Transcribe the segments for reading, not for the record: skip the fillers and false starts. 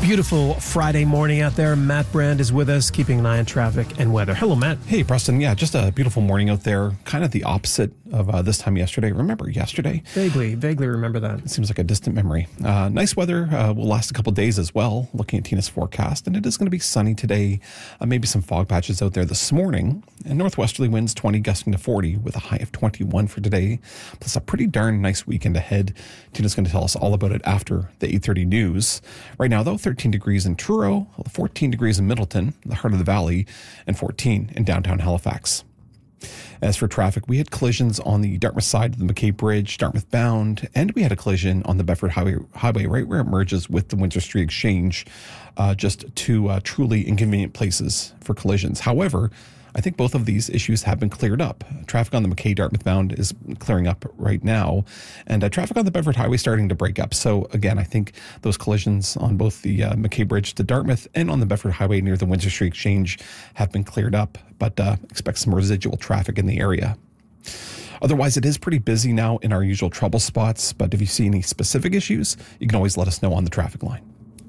Beautiful Friday morning out there. Matt Brand is with us, keeping an eye on traffic and weather. Hello, Matt. Hey, Preston. Yeah, just a beautiful morning out there. Kind of the opposite of this time yesterday. Remember yesterday? Vaguely remember that. It seems like a distant memory. Nice weather will last a couple days as well, looking at Tina's forecast. And it is going to be sunny today. Maybe some fog patches out there this morning. And northwesterly winds 20 gusting to 40 with a high of 21 for today. Plus a pretty darn nice weekend ahead. Tina's going to tell us all about it after the 8:30 news. Right now, though, 13 degrees in Truro, 14 degrees in Middleton, the heart of the valley, and 14 in downtown Halifax. As for traffic, we had collisions on the Dartmouth side of the McKay Bridge, Dartmouth bound, and we had a collision on the Bedford Highway right where it merges with the Windsor Street Exchange, just two truly inconvenient places for collisions. However, I think both of these issues have been cleared up. Traffic on the McKay Dartmouth bound is clearing up right now, and traffic on the Bedford Highway starting to break up. So again, I think those collisions on both the McKay Bridge to Dartmouth and on the Bedford Highway near the Windsor Street Exchange have been cleared up, but expect some residual traffic in the area. Otherwise, it is pretty busy now in our usual trouble spots, but if you see any specific issues, you can always let us know on the traffic line.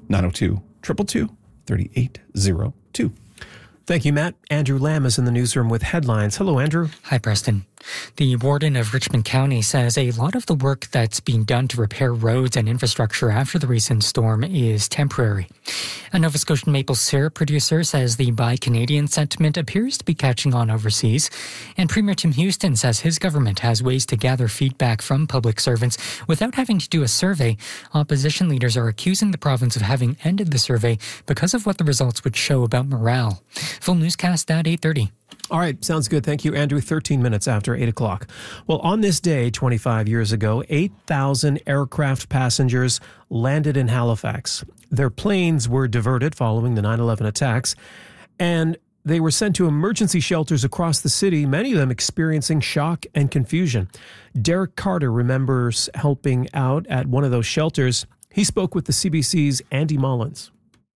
902-222-3802. Thank you, Matt. Andrew Lamb is in the newsroom with headlines. Hello, Andrew. Hi, Preston. The warden of Richmond County says a lot of the work that's being done to repair roads and infrastructure after the recent storm is temporary. A Nova Scotian maple syrup producer says the Buy Canadian sentiment appears to be catching on overseas. And Premier Tim Houston says his government has ways to gather feedback from public servants without having to do a survey. Opposition leaders are accusing the province of having ended the survey because of what the results would show about morale. Full newscast at 8:30. All right, sounds good. Thank you, Andrew. 13 minutes after 8 o'clock. Well, on this day, 25 years ago, 8,000 aircraft passengers landed in Halifax. Their planes were diverted following the 9/11 attacks, and they were sent to emergency shelters across the city, many of them experiencing shock and confusion. Derek Carter remembers helping out at one of those shelters. He spoke with the CBC's Andy Mullins.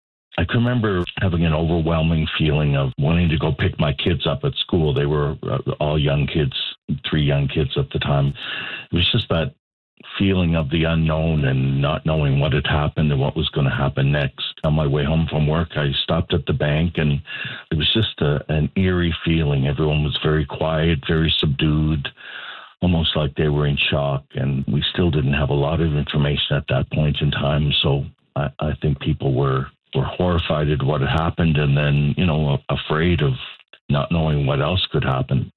I can remember having an overwhelming feeling of wanting to go pick my kids up at school. They were all young kids, 3 young kids at the time. It was just that feeling of the unknown and not knowing what had happened and what was going to happen next. On my way home from work, I stopped at the bank, and it was just an eerie feeling. Everyone was very quiet, very subdued, almost like they were in shock. And we still didn't have a lot of information at that point in time. So I think people were horrified at what had happened, and then, afraid of not knowing what else could happen.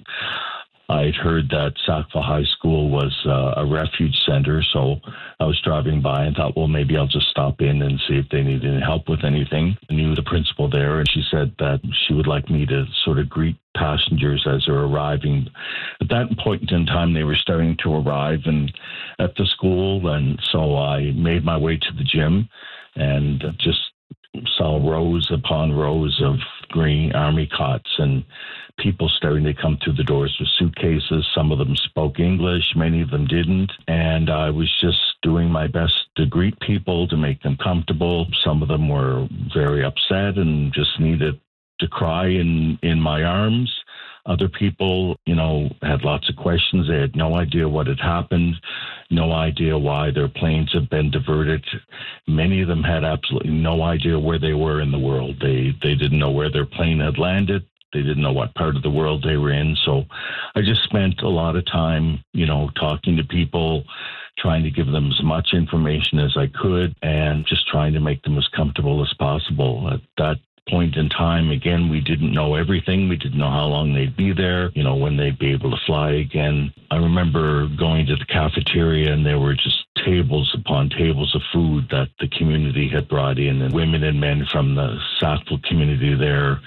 I'd heard that Sackville High School was a refuge center, so I was driving by and thought, well, maybe I'll just stop in and see if they needed any help with anything. I knew the principal there, and she said that she would like me to sort of greet passengers as they're arriving. At that point in time, they were starting to arrive at the school, and so I made my way to the gym and just saw rows upon rows of green army cots and people starting to come through the doors with suitcases. Some of them spoke English, many of them didn't. And I was just doing my best to greet people, to make them comfortable. Some of them were very upset and just needed to cry in my arms. Other people, had lots of questions. They had no idea what had happened, no idea why their planes had been diverted. Many of them had absolutely no idea where they were in the world. They didn't know where their plane had landed. They didn't know what part of the world they were in. So I just spent a lot of time, talking to people, trying to give them as much information as I could, and just trying to make them as comfortable as possible. At that point in time, again, we didn't know everything. We didn't know how long they'd be there, when they'd be able to fly again. I remember going to the cafeteria, and there were just tables upon tables of food that the community had brought in, and women and men from the Sackville community there,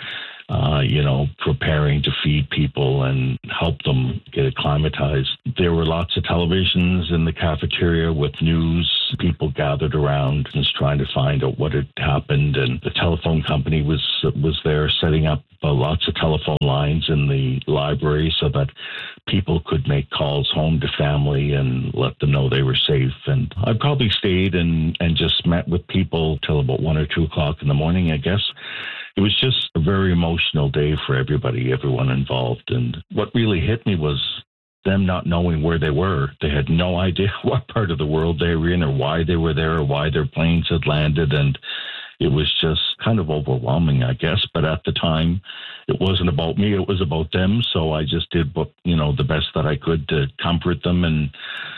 preparing to feed people and help them get acclimatized. There were lots of televisions in the cafeteria with news. People gathered around just trying to find out what had happened, and the telephone company was there setting up lots of telephone lines in the library so that people could make calls home to family and let them know they were safe. And I probably stayed and just met with people till about 1 or 2 o'clock in the morning, I guess. It was just a very emotional day for everyone involved. And what really hit me was them not knowing where they were. They had no idea what part of the world they were in or why they were there or why their planes had landed. And it was just kind of overwhelming, I guess. But at the time, it wasn't about me, it was about them. So I just did what, the best that I could to comfort them and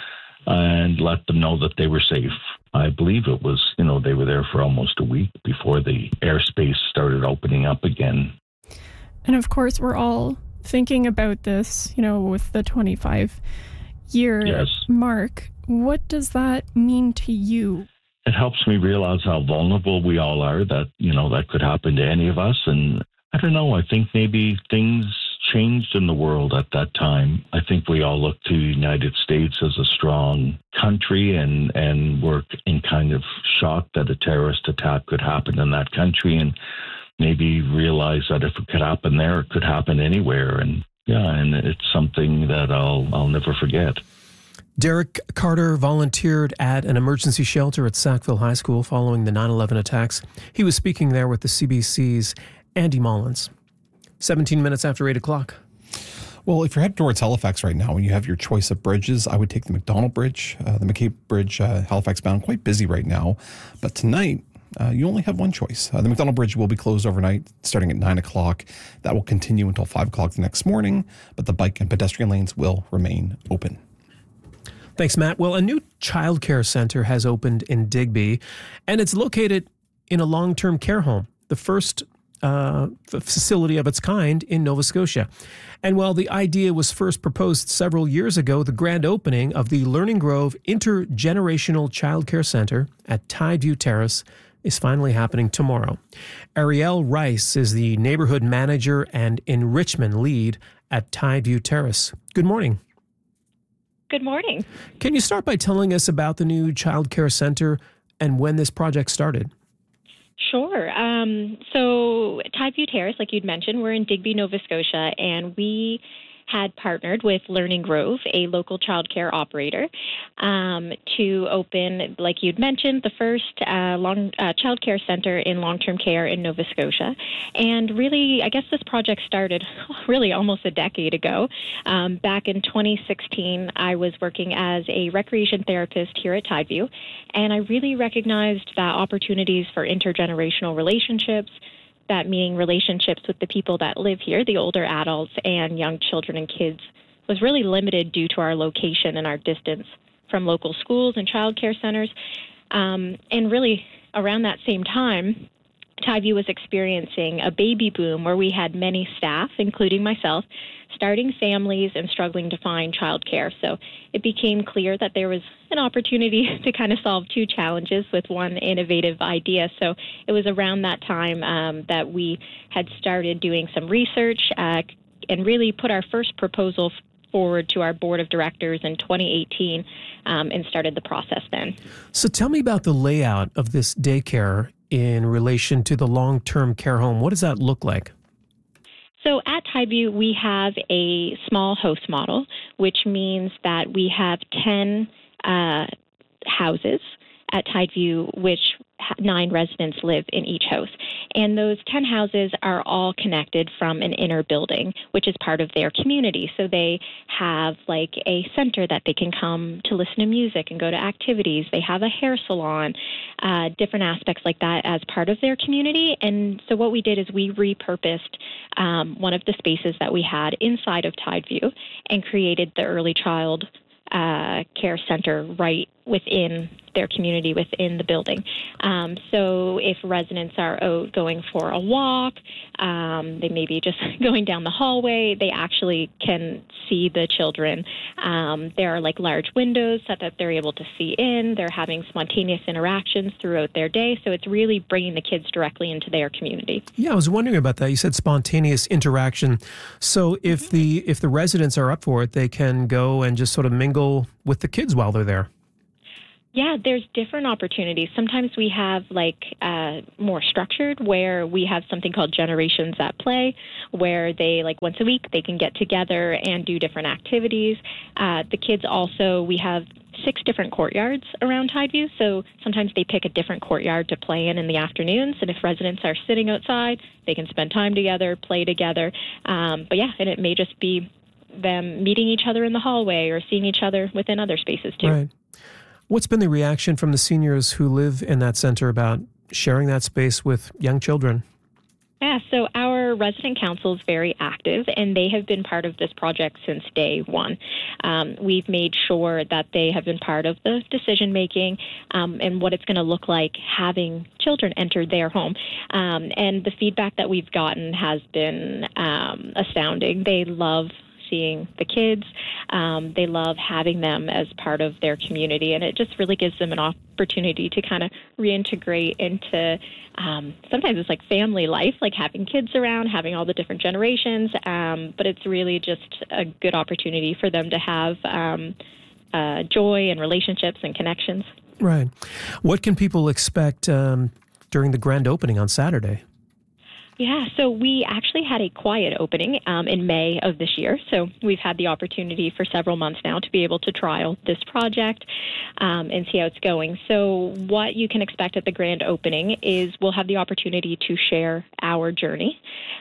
let them know that they were safe. I believe it was, they were there for almost a week before the airspace started opening up again. And of course, we're all thinking about this, with the 25-year mark. What does that mean to you? It helps me realize how vulnerable we all are, that, that could happen to any of us. And I don't know, I think maybe things changed in the world at that time. I think we all look to the United States as a strong country and were in kind of shock that a terrorist attack could happen in that country, and maybe realize that if it could happen there, it could happen anywhere. And it's something that I'll never forget. Derek Carter volunteered at an emergency shelter at Sackville High School following the 9/11 attacks. He was speaking there with the CBC's Andy Mullins. 17 minutes after 8 o'clock. Well, if you're heading towards Halifax right now and you have your choice of bridges, I would take the McDonald Bridge, the McCabe Bridge, Halifax bound, quite busy right now. But tonight, you only have one choice. The McDonald Bridge will be closed overnight, starting at 9 o'clock. That will continue until 5 o'clock the next morning, but the bike and pedestrian lanes will remain open. Thanks, Matt. Well, a new childcare center has opened in Digby, and it's located in a long-term care home, the first facility of its kind in Nova Scotia. And while the idea was first proposed several years ago, the grand opening of the Learning Grove Intergenerational Childcare Center at Tideview Terrace is finally happening tomorrow. Ariel Rice is the neighborhood manager and enrichment lead at Tideview Terrace. Good morning. Good morning. Can you start by telling us about the new childcare center and when this project started? Sure. So Tideview Terrace, like you'd mentioned, we're in Digby, Nova Scotia, and we had partnered with Learning Grove, a local childcare operator, to open, like you'd mentioned, the first childcare center in long-term care in Nova Scotia. And really, I guess this project started really almost a decade ago. Back in 2016, I was working as a recreation therapist here at Tideview, and I really recognized that opportunities for intergenerational relationships, that meaning relationships with the people that live here, the older adults and young children and kids, was really limited due to our location and our distance from local schools and childcare centers. And really, around that same time, Tideview was experiencing a baby boom where we had many staff, including myself, starting families and struggling to find childcare. So it became clear that there was an opportunity to kind of solve two challenges with one innovative idea. So it was around that time that we had started doing some research and really put our first proposal forward to our board of directors in 2018 and started the process then. So tell me about the layout of this daycare in relation to the long-term care home. What does that look like? So at Tideview, we have a small house model, which means that we have 10 houses at Tideview, which 9 residents live in each house. And those 10 houses are all connected from an inner building, which is part of their community. So they have like a center that they can come to listen to music and go to activities. They have a hair salon, different aspects like that as part of their community. And so what we did is we repurposed one of the spaces that we had inside of Tideview and created the early child care center right within their community, within the building. So if residents are out going for a walk, they may be just going down the hallway, they actually can see the children. There are like large windows so that they're able to see in. They're having spontaneous interactions throughout their day. So it's really bringing the kids directly into their community. Yeah, I was wondering about that. You said spontaneous interaction. So if the residents are up for it, they can go and just sort of mingle with the kids while they're there. Yeah, there's different opportunities. Sometimes we have more structured where we have something called Generations at Play, where they once a week they can get together and do different activities. The kids also, we have 6 different courtyards around Tideview, so sometimes they pick a different courtyard to play in the afternoons, and if residents are sitting outside, they can spend time together, play together. And it may just be them meeting each other in the hallway or seeing each other within other spaces too. Right. What's been the reaction from the seniors who live in that center about sharing that space with young children? Yeah, so our resident council is very active, and they have been part of this project since day one. We've made sure that they have been part of the decision-making and what it's going to look like having children enter their home. And the feedback that we've gotten has been astounding. They love seeing the kids. They love having them as part of their community, and it just really gives them an opportunity to kind of reintegrate into sometimes it's like family life, like having kids around, having all the different generations, but it's really just a good opportunity for them to have joy and relationships and connections. Right. What can people expect during the grand opening on Saturday? Yeah, so we actually had a quiet opening in May of this year. So we've had the opportunity for several months now to be able to trial this project and see how it's going. So what you can expect at the grand opening is we'll have the opportunity to share our journey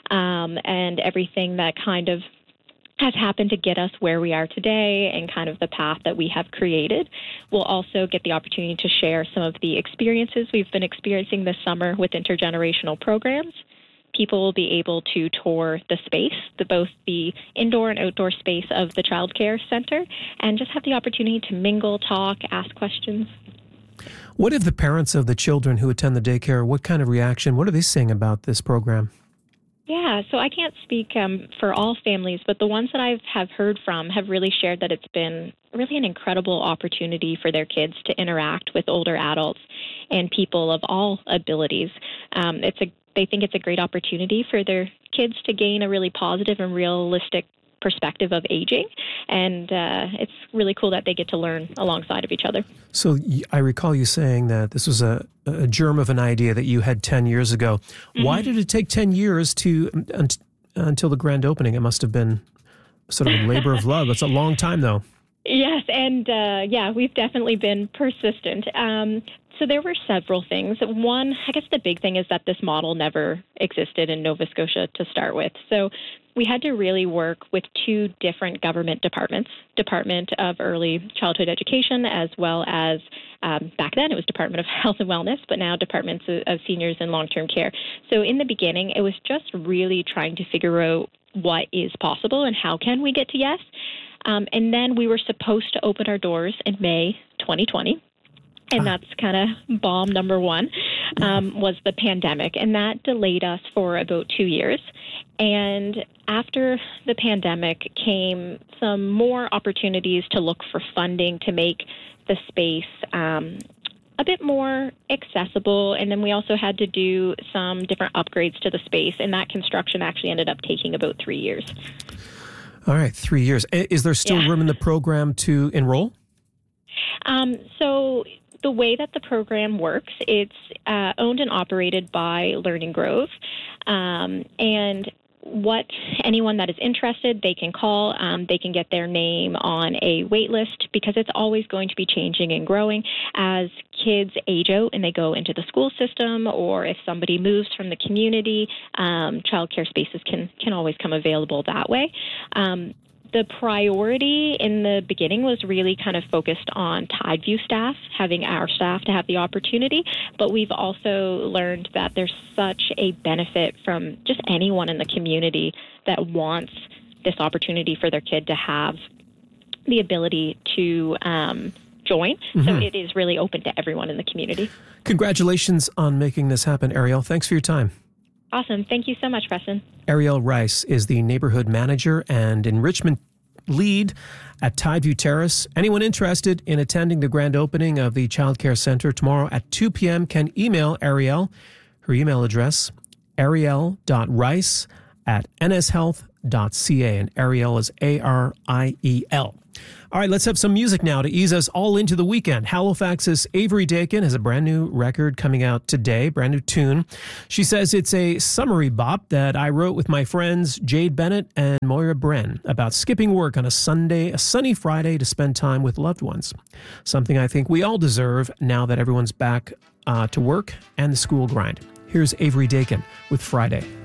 and everything that kind of has happened to get us where we are today and kind of the path that we have created. We'll also get the opportunity to share some of the experiences we've been experiencing this summer with intergenerational programs. People will be able to tour the space, both the indoor and outdoor space of the Child Care Center, and just have the opportunity to mingle, talk, ask questions. What if the parents of the children who attend the daycare, what kind of reaction, what are they saying about this program? Yeah, so I can't speak for all families, but the ones that I have heard from have really shared that it's been really an incredible opportunity for their kids to interact with older adults and people of all abilities. They think it's a great opportunity for their kids to gain a really positive and realistic perspective of aging, and it's really cool that they get to learn alongside of each other. So I recall you saying that this was a germ of an idea that you had 10 years ago. Mm-hmm. Why did it take 10 years until the grand opening? It must have been sort of a labor of love. It's a long time, though. Yes, and we've definitely been persistent. So there were several things. One, I guess the big thing is that this model never existed in Nova Scotia to start with. So we had to really work with two different government departments, Department of Early Childhood Education, as well as back then it was Department of Health and Wellness, but now Departments of Seniors and Long-Term Care. So in the beginning, it was just really trying to figure out what is possible and how can we get to yes. And then we were supposed to open our doors in May 2020. And that's kind of bomb number one, was the pandemic. And that delayed us for about 2 years. And after the pandemic came some more opportunities to look for funding to make the space a bit more accessible. And then we also had to do some different upgrades to the space. And that construction actually ended up taking about 3 years. All right, 3 years. Is there still room in the program to enroll? So the way that the program works, it's owned and operated by Learning Grove. And anyone that is interested, they can call. They can get their name on a wait list because it's always going to be changing and growing as kids age out and they go into the school system, or if somebody moves from the community, childcare spaces can always come available that way. The priority in the beginning was really kind of focused on Tideview staff, having our staff to have the opportunity, but we've also learned that there's such a benefit from just anyone in the community that wants this opportunity for their kid to have the ability to join. Mm-hmm. So it is really open to everyone in the community. Congratulations on making this happen, Ariel. Thanks for your time. Awesome. Thank you so much, Preston. Ariel Rice is the neighborhood manager and enrichment lead at Tideview Terrace. Anyone interested in attending the grand opening of the Child Care Center tomorrow at 2 p.m. can email Ariel. Her email address, ariel.rice@nshealth.ca. And Ariel is Ariel. All right, let's have some music now to ease us all into the weekend. Halifax's Avery Dakin has a brand new record coming out today, brand new tune. She says it's a summery bop that I wrote with my friends Jade Bennett and Moira Bren about skipping work on a sunny Friday to spend time with loved ones. Something I think we all deserve now that everyone's back to work and the school grind. Here's Avery Dakin with Friday.